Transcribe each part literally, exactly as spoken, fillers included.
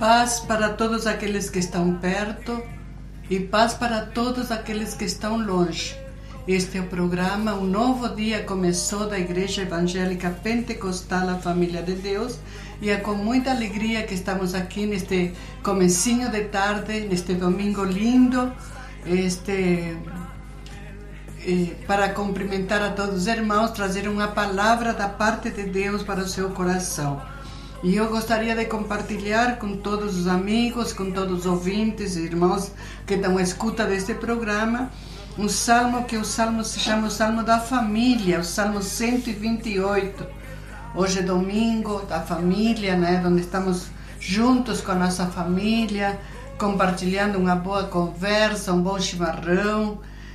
Paz para todos aqueles que estão perto e paz para todos aqueles que estão longe. Este é o programa Um Novo Dia Começou da Igreja Evangélica Pentecostal, a Família de Deus, e é com muita alegria que estamos aqui neste comecinho de tarde, neste domingo lindo, este, para cumprimentar a todos os irmãos, trazer uma palavra da parte de Deus para o seu coração. E eu gostaria de compartilhar com todos os amigos, com todos os ouvintes e irmãos que estão à escuta deste programa, um salmo que o salmo se chama o Salmo da Família, o Salmo cento e vinte e oito. Hoje é domingo da família, né, onde estamos juntos com a nossa família, compartilhando uma boa conversa, um bom chimarrão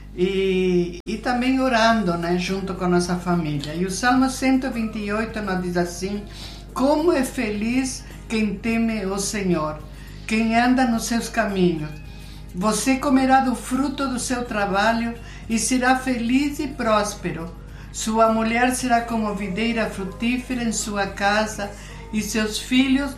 e, e também orando, né, junto com a nossa família. E o Salmo cento e vinte e oito nos diz assim: como é feliz quem teme o Senhor, quem anda nos seus caminhos. Você comerá do fruto do seu trabalho e será feliz e próspero. Sua mulher será como videira frutífera em sua casa e seus filhos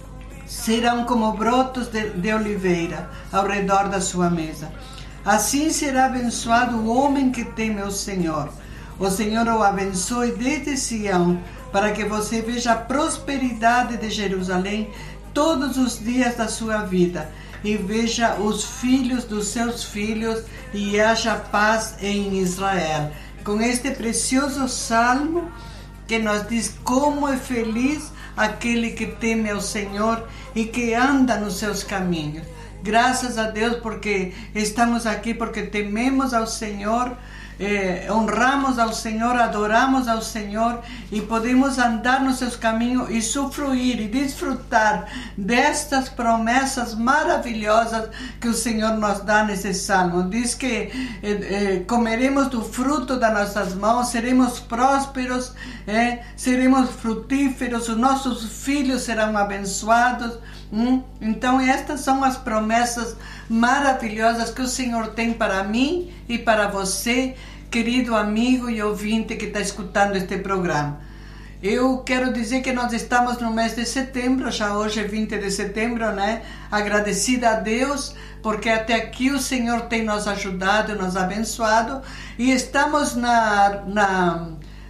serão como brotos de, de oliveira ao redor da sua mesa. Assim será abençoado o homem que teme o Senhor. O Senhor o abençoe desde Sião, para que você veja a prosperidade de Jerusalém todos os dias da sua vida e veja os filhos dos seus filhos e haja paz em Israel. Com este precioso salmo que nos diz como é feliz aquele que teme ao Senhor e que anda nos seus caminhos. Graças a Deus porque estamos aqui, porque tememos ao Senhor, Eh, honramos ao Senhor, adoramos ao Senhor e podemos andar nos seus caminhos e usufruir e desfrutar destas promessas maravilhosas que o Senhor nos dá nesse salmo. Diz que eh, eh, comeremos do fruto das nossas mãos, seremos prósperos, eh, seremos frutíferos, os nossos filhos serão abençoados. Hum? Então estas são as promessas maravilhosas que o Senhor tem para mim e para você, querido amigo e ouvinte que está escutando este programa. Eu quero dizer que nós estamos no mês de setembro, já hoje é vinte de setembro, né? Agradecida a Deus, porque até aqui o Senhor tem nos ajudado, nos abençoado, e estamos na... na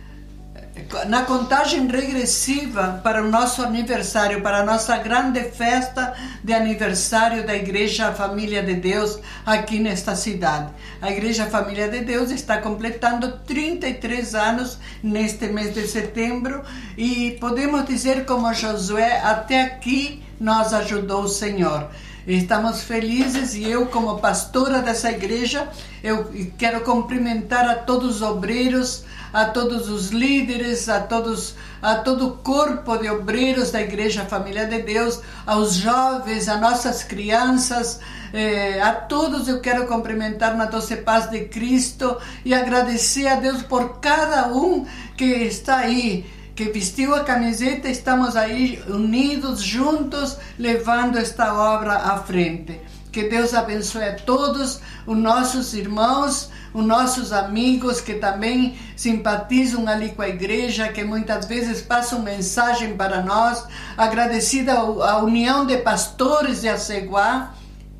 na contagem regressiva para o nosso aniversário, para a nossa grande festa de aniversário da Igreja Família de Deus aqui nesta cidade. A Igreja Família de Deus está completando trinta e três anos neste mês de setembro e podemos dizer como Josué, até aqui nos ajudou o Senhor. Estamos felizes e eu, como pastora dessa igreja, eu quero cumprimentar a todos os obreiros, a todos os líderes, a todos, a todo o corpo de obreiros da Igreja Família de Deus, aos jovens, a nossas crianças, eh, a todos eu quero cumprimentar na doce paz de Cristo e agradecer a Deus por cada um que está aí, que vestiu a camiseta, estamos aí unidos, juntos, levando esta obra à frente. Que Deus abençoe a todos os nossos irmãos, os nossos amigos que também simpatizam ali com a igreja, que muitas vezes passam mensagem para nós. Agradecida à União de Pastores de Aceguá,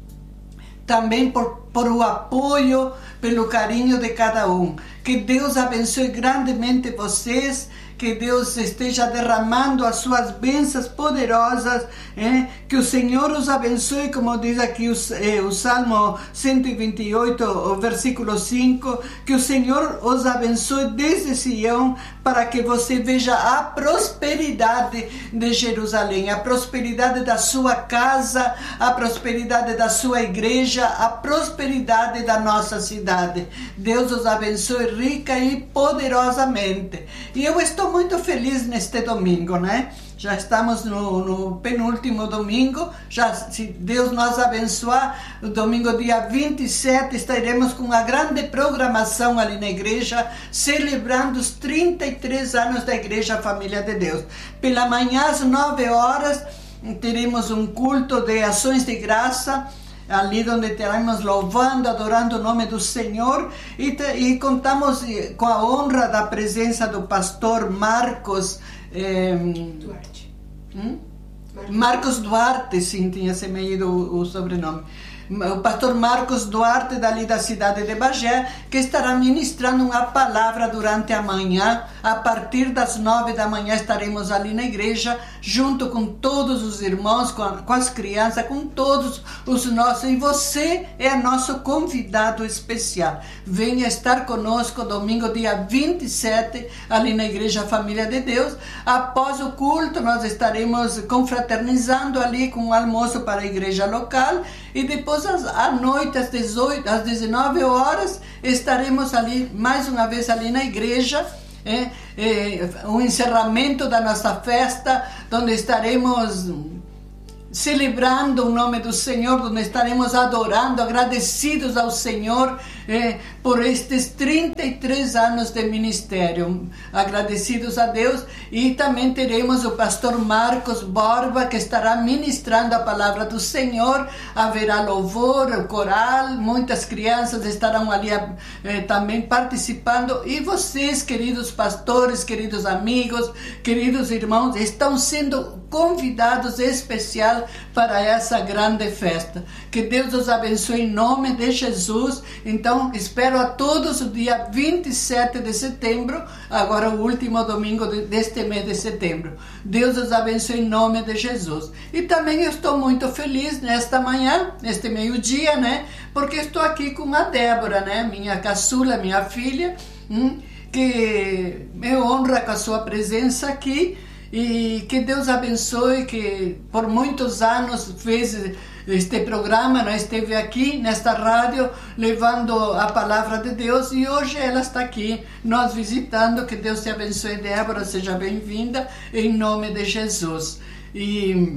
também por, por o apoio, pelo carinho de cada um. Que Deus abençoe grandemente vocês, que Deus esteja derramando as suas bênçãos poderosas, eh? Que o Senhor os abençoe, como diz aqui o, eh, o Salmo cento e vinte e oito, o versículo cinco, que o Senhor os abençoe desde Sião, para que você veja a prosperidade de Jerusalém, a prosperidade da sua casa, a prosperidade da sua igreja, a prosperidade da nossa cidade. Deus os abençoe rica e poderosamente. E eu estou muito feliz neste domingo, né? Já estamos no, no penúltimo domingo, já, se Deus nos abençoar, o domingo dia vinte e sete estaremos com uma grande programação ali na igreja, celebrando os trinta e três anos da Igreja Família de Deus. Pela manhã, às nove horas, teremos um culto de ações de graça, ali onde estaremos louvando, adorando o nome do Senhor, e, te, e contamos com a honra da presença do pastor Marcos eh, Duarte. Hum? Marcos Duarte, sim, tinha se me ido o, o sobrenome. O pastor Marcos Duarte, dali da cidade de Bagé, que estará ministrando uma palavra durante a manhã. A partir das nove da manhã estaremos ali na igreja, junto com todos os irmãos, com, a, com as crianças, com todos os nossos. E você é nosso convidado especial. Venha estar conosco domingo, dia vinte e sete, ali na Igreja Família de Deus. Após o culto, nós estaremos confraternizando ali com um almoço para a igreja local. E depois, à noite, às dezoito, às dezenove horas, estaremos ali, mais uma vez, ali na igreja, é, é, o encerramento da nossa festa, onde estaremos celebrando o nome do Senhor, onde estaremos adorando, agradecidos ao Senhor eh, por estes trinta e três anos de ministério, agradecidos a Deus. E também teremos o pastor Marcos Borba, que estará ministrando a palavra do Senhor. Haverá louvor, coral, muitas crianças estarão ali eh, também participando. E vocês, queridos pastores, queridos amigos, queridos irmãos, estão sendo convidados especial para essa grande festa. Que Deus os abençoe em nome de Jesus. Então, espero a todos o dia vinte e sete de setembro, agora o último domingo deste mês de setembro. Deus os abençoe em nome de Jesus. E também eu estou muito feliz nesta manhã, neste meio-dia, né? Porque estou aqui com a Débora, né? Minha caçula, minha filha, hum, que me honra com a sua presença aqui. E que Deus abençoe, que por muitos anos fez este programa, né? Esteve aqui nesta rádio levando a palavra de Deus, e hoje ela está aqui nos visitando. Que Deus te abençoe, Débora, seja bem-vinda em nome de Jesus. E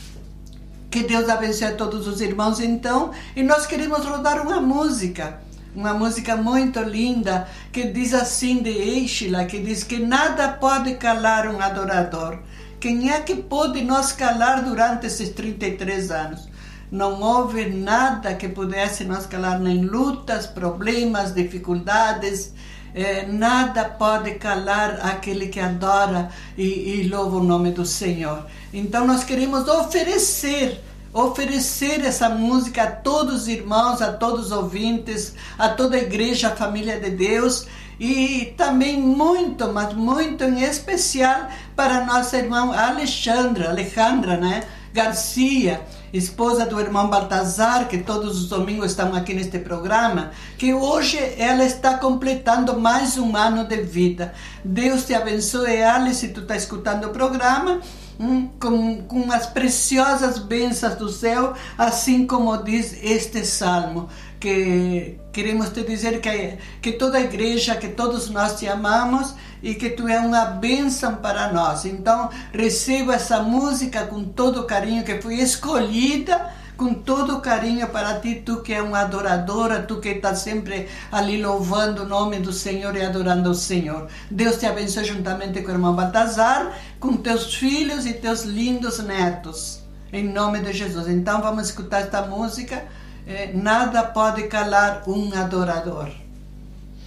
que Deus abençoe a todos os irmãos então. E nós queremos rodar uma música. Uma música muito linda, que diz assim, de Eichila, que diz que nada pode calar um adorador. Quem é que pôde nos calar durante esses trinta e três anos? Não houve nada que pudesse nos calar, nem lutas, problemas, dificuldades. Eh, nada pode calar aquele que adora e, e louva o nome do Senhor. Então nós queremos oferecer oferecer essa música a todos os irmãos, a todos os ouvintes, a toda a igreja, a família de Deus, e também muito, mas muito em especial para nossa irmã Alexandra, Alejandra, né? Garcia, esposa do irmão Baltazar, que todos os domingos estão aqui neste programa, que hoje ela está completando mais um ano de vida. Deus te abençoe, Alice, se tu está escutando o programa, hum, com, com as preciosas bênçãos do céu, assim como diz este salmo. Que queremos te dizer que, que toda a igreja, que todos nós te amamos e que tu é uma bênção para nós. Então, receba essa música com todo o carinho, que foi escolhida com todo o carinho para ti, tu que é uma adoradora, tu que está sempre ali louvando o nome do Senhor e adorando o Senhor. Deus te abençoe juntamente com o irmão Baltazar, com teus filhos e teus lindos netos, em nome de Jesus. Então, vamos escutar esta música. Eh, nada pode calar um adorador.